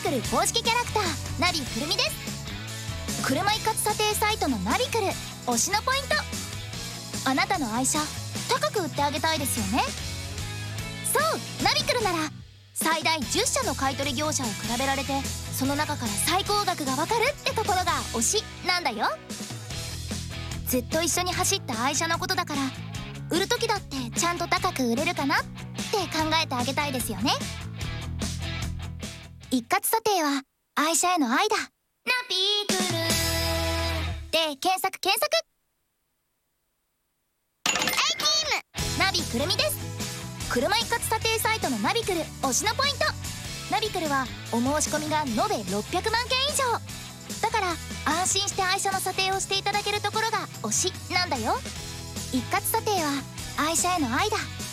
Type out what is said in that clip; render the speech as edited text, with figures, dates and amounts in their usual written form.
クル公式キャラクターナビくるみです。車一括査定サイトのナビクル推しのポイント。あなたの愛車高く売ってあげたいですよね。そうナビクルなら最大10社の買取業者を比べられて、その中から最高額がわかるってところが推しなんだよ。ずっと一緒に走った愛車のことだから、売る時だってちゃんと高く売れるかなって考えてあげたいですよね。一括査定は愛車への愛だ。ナビクルで検索ナビくるみです。車一括査定サイトのナビクル推しのポイント。ナビクルはお申し込みが延べ600万件以上だから、安心して愛車の査定をしていただけるところが推しなんだよ。一括査定は愛車への愛だ。